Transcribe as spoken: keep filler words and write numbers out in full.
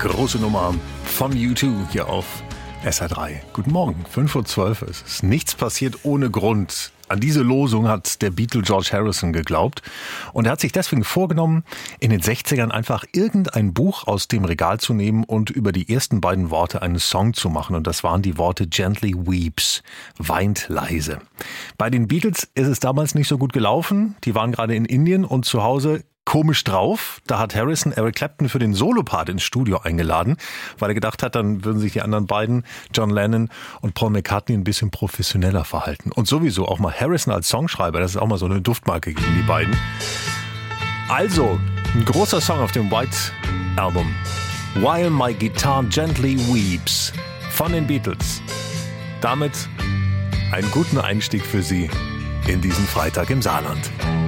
große Nummer von U zwei hier auf S R drei. Guten Morgen, fünf Uhr zwölf. Es ist nichts passiert ohne Grund. An diese Losung hat der Beatle George Harrison geglaubt. Und er hat sich deswegen vorgenommen, in den sechzigern einfach irgendein Buch aus dem Regal zu nehmen und über die ersten beiden Worte einen Song zu machen. Und das waren die Worte Gently Weeps, weint leise. Bei den Beatles ist es damals nicht so gut gelaufen. Die waren gerade in Indien und zu Hause komisch drauf. Da hat Harrison Eric Clapton für den Solopart ins Studio eingeladen, weil er gedacht hat, dann würden sich die anderen beiden, John Lennon und Paul McCartney, ein bisschen professioneller verhalten. Und sowieso auch mal Harrison als Songschreiber, das ist auch mal so eine Duftmarke gegen die beiden. Also, ein großer Song auf dem White Album. While My Guitar Gently Weeps von den Beatles. Damit einen guten Einstieg für Sie in diesen Freitag im Saarland.